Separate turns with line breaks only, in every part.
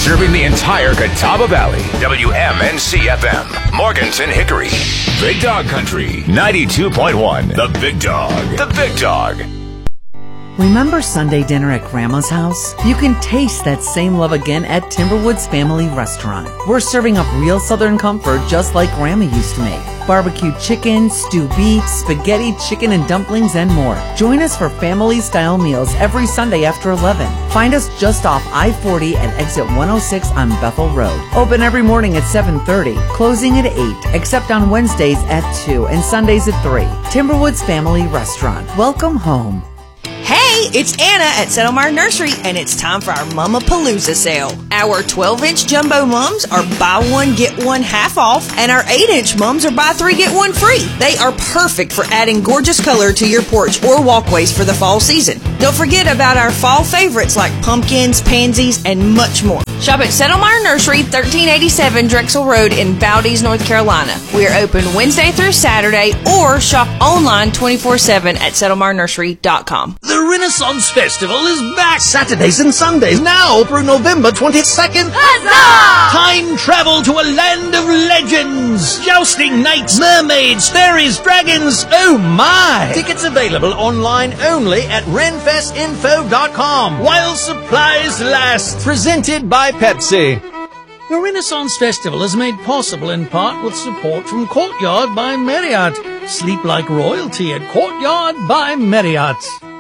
Serving the entire Catawba Valley. WMNC-FM. Morganton Hickory. Big Dog Country. 92.1. The Big Dog. The Big Dog.
Remember Sunday dinner at Grandma's house? You can taste that same love again at Timberwoods Family Restaurant. We're serving up real Southern comfort just like Grandma used to make. Barbecued chicken, stewed beef, spaghetti, chicken and dumplings, and more. Join us for family-style meals every Sunday after 11. Find us just off I-40 at exit 106 on Bethel Road. Open every morning at 7:30, closing at 8, except on Wednesdays at 2 and Sundays at 3. Timberwoods Family Restaurant. Welcome home.
Hey, it's Anna at Settlemire Nursery, and it's time for our Mama-Palooza sale. Our 12-inch jumbo mums are buy one, get one half off, and our 8-inch mums are buy three, get one free. They are perfect for adding gorgeous color to your porch or walkways for the fall season. Don't forget about our fall favorites like pumpkins, pansies, and much more. Shop at Settlemire Nursery, 1387 Drexel Road in Valdez, North Carolina. We are open Wednesday through Saturday, or shop online 24/7 at settlemirnursery.com.
The Renaissance Festival is back Saturdays and Sundays now through November 22nd.
Huzzah!
Time travel to a land of legends. Jousting knights, mermaids, fairies, dragons. Oh my! Tickets available online only at renfestinfo.com while supplies last. Presented by Pepsi. The Renaissance Festival is made possible in part with support from Courtyard by Marriott. Sleep like royalty at Courtyard by Marriott.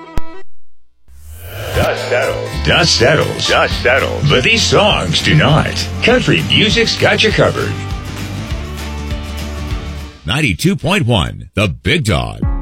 Dust settles. Dust settles. Dust settles. But these songs do not. Country music's got you covered. 92.1, The Big Dog.